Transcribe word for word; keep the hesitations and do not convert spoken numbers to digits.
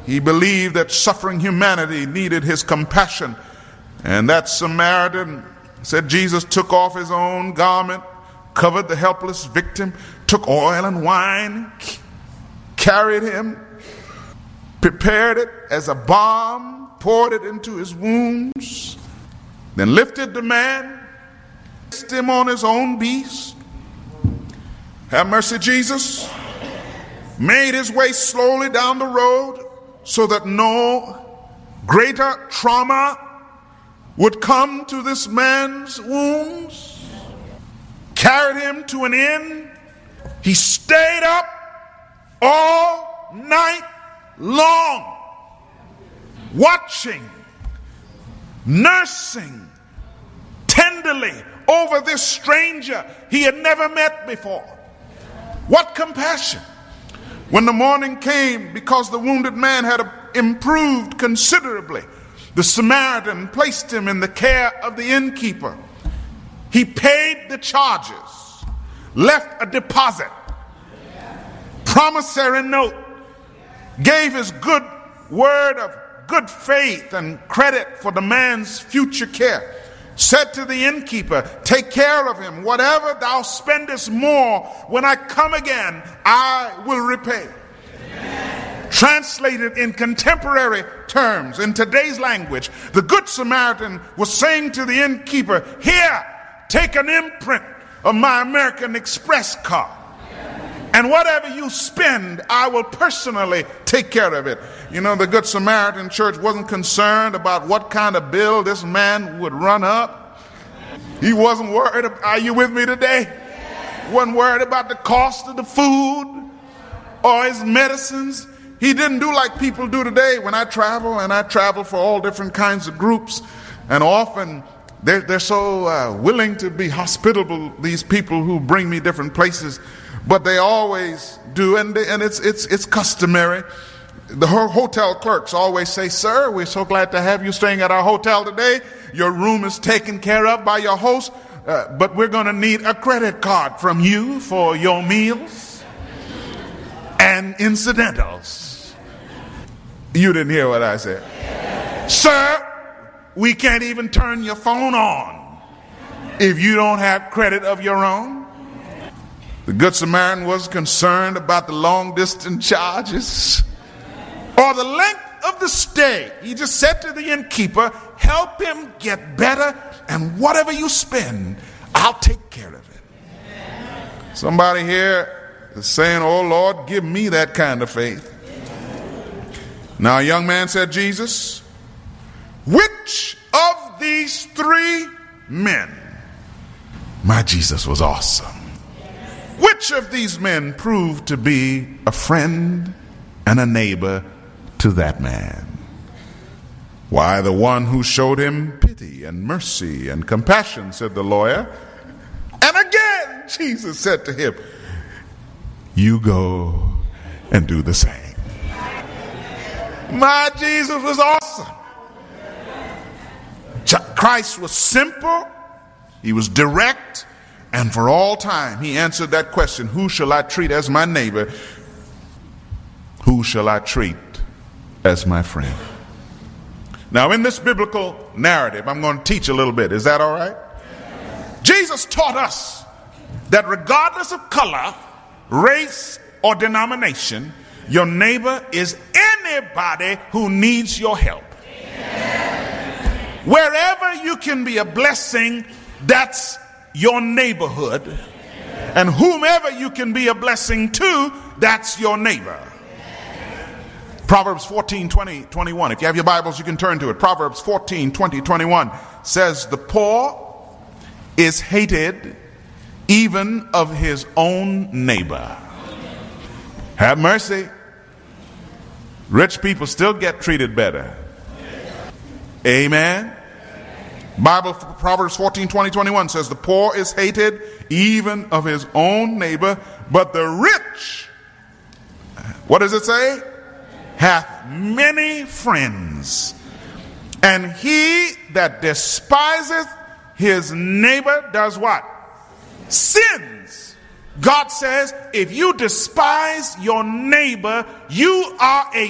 He believed that suffering humanity needed his compassion. And that Samaritan said Jesus took off his own garment, covered the helpless victim, took oil and wine, carried him, prepared it as a balm, poured it into his wounds, then lifted the man, placed him on his own beast. Have mercy, Jesus. Made his way slowly down the road so that no greater trauma would come to this man's wounds. Carried him to an inn. He stayed up all night long, watching, nursing tenderly over this stranger he had never met before. What compassion! When the morning came, because the wounded man had improved considerably, the Samaritan placed him in the care of the innkeeper. He paid the charges, left a deposit, promissory note, gave his good word of good faith and credit for the man's future care, said to the innkeeper, take care of him. Whatever thou spendest more, when I come again, I will repay. Amen. Translated in contemporary terms, in today's language, the Good Samaritan was saying to the innkeeper, here, take an imprint of my American Express card. And whatever you spend, I will personally take care of it. You know, the Good Samaritan church wasn't concerned about what kind of bill this man would run up. He wasn't worried. Are you with me today? He wasn't worried about the cost of the food or his medicines. He didn't do like people do today. When I travel, and I travel for all different kinds of groups, and often they're, they're so uh, willing to be hospitable, these people who bring me different places. But they always do, and, they, and it's it's it's customary. The hotel clerks always say, sir, we're so glad to have you staying at our hotel today. Your room is taken care of by your host, uh, but we're going to need a credit card from you for your meals and incidentals. You didn't hear what I said. Sir, we can't even turn your phone on if you don't have credit of your own. The Good Samaritan was concerned about the long distance charges or the length of the stay. He just said to the innkeeper, help him get better, and whatever you spend, I'll take care of it. Somebody here is saying, oh Lord, give me that kind of faith. Now a young man said, Jesus, which of these three men? My Jesus was awesome. Which of these men proved to be a friend and a neighbor to that man? Why, the one who showed him pity and mercy and compassion, said the lawyer. And again, Jesus said to him, you go and do the same. My Jesus was awesome. Christ was simple. He was direct. And for all time, he answered that question, who shall I treat as my neighbor? Who shall I treat as my friend? Now, in this biblical narrative, I'm going to teach a little bit. Is that all right? Jesus taught us that regardless of color, race, or denomination, your neighbor is anybody who needs your help. Wherever you can be a blessing, that's your neighborhood, and whomever you can be a blessing to, that's your neighbor. Proverbs fourteen, twenty, twenty-one. If you have your Bibles, you can turn to it. Proverbs fourteen, twenty, twenty-one says, the poor is hated even of his own neighbor. Have mercy. Rich people still get treated better. Amen. Bible, Proverbs fourteen, twenty, twenty-one says, the poor is hated even of his own neighbor, but the rich, what does it say? Hath many friends. And he that despiseth his neighbor does what? Sins. God says, if you despise your neighbor, you are a